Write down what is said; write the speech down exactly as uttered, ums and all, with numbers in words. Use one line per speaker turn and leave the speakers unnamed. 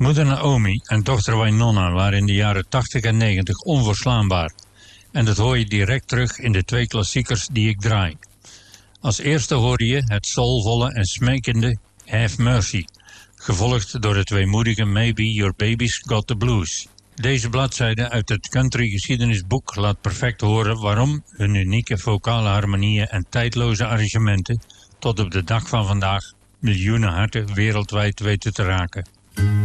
Moeder Naomi en dochter Wynonna waren in de jaren tachtig en negentig onverslaanbaar. En dat hoor je direct terug in de twee klassiekers die ik draai. Als eerste hoorde je het soulvolle en smekende Have Mercy, gevolgd door het weemoedige Maybe Your Baby's Got the Blues. Deze bladzijde uit het country geschiedenisboek laat perfect horen waarom hun unieke vocale harmonieën en tijdloze arrangementen tot op de dag van vandaag miljoenen harten wereldwijd weten te raken.